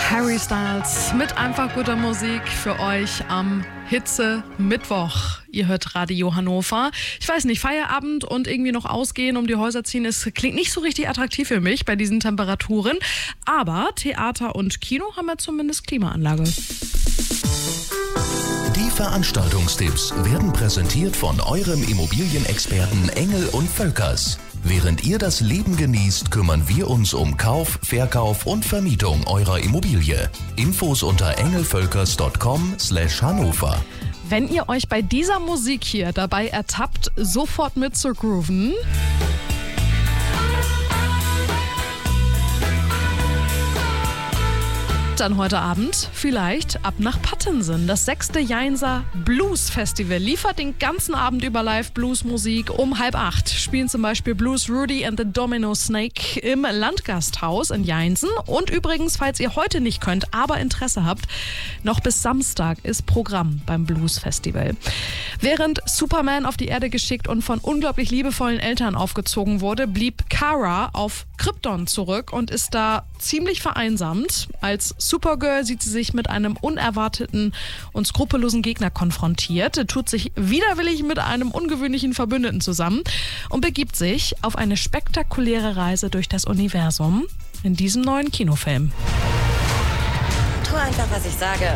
Harry Styles mit einfach guter Musik für euch am Hitze-Mittwoch. Ihr hört Radio Hannover. Ich weiß nicht, Feierabend und irgendwie noch ausgehen, um die Häuser ziehen, es klingt nicht so richtig attraktiv für mich bei diesen Temperaturen. Aber Theater und Kino haben ja zumindest Klimaanlage. Die Veranstaltungstipps werden präsentiert von eurem Immobilienexperten Engel und Völkers. Während ihr das Leben genießt, kümmern wir uns um Kauf, Verkauf und Vermietung eurer Immobilie. Infos unter engelvölkers.com/Hannover. Wenn ihr euch bei dieser Musik hier dabei ertappt, sofort mitzugrooven, dann heute Abend vielleicht ab nach Pattensen. Das 6. Jainser Blues Festival liefert den ganzen Abend über Live-Blues-Musik. Um 7:30 spielen zum Beispiel Blues Rudy and the Domino Snake im Landgasthaus in Jainsen. Und übrigens, falls ihr heute nicht könnt, aber Interesse habt, noch bis Samstag ist Programm beim Blues Festival. Während Superman auf die Erde geschickt und von unglaublich liebevollen Eltern aufgezogen wurde, blieb Kara auf Krypton zurück und ist da ziemlich vereinsamt. Als Supergirl sieht sie sich mit einem unerwarteten und skrupellosen Gegner konfrontiert, tut sich widerwillig mit einem ungewöhnlichen Verbündeten zusammen und begibt sich auf eine spektakuläre Reise durch das Universum in diesem neuen Kinofilm. Tu einfach, was ich sage.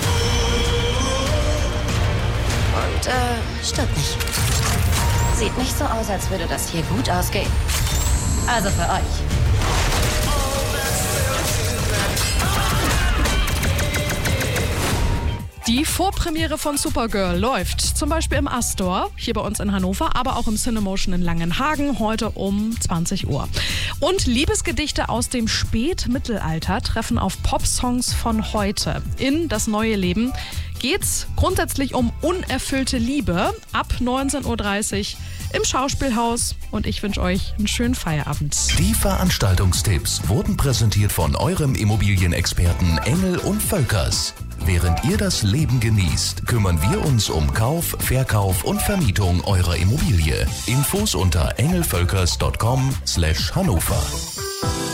Und, stirb nicht. Sieht nicht so aus, als würde das hier gut ausgehen. Also für euch. Die Vorpremiere von Supergirl läuft zum Beispiel im Astor, hier bei uns in Hannover, aber auch im Cinemotion in Langenhagen, heute um 20 Uhr. Und Liebesgedichte aus dem Spätmittelalter treffen auf Popsongs von heute. In das neue Leben geht's grundsätzlich um unerfüllte Liebe ab 19:30 Uhr im Schauspielhaus. Und ich wünsche euch einen schönen Feierabend. Die Veranstaltungstipps wurden präsentiert von eurem Immobilienexperten Engel und Völkers. Während ihr das Leben genießt, kümmern wir uns um Kauf, Verkauf und Vermietung eurer Immobilie. Infos unter engelvölkers.com/Hannover.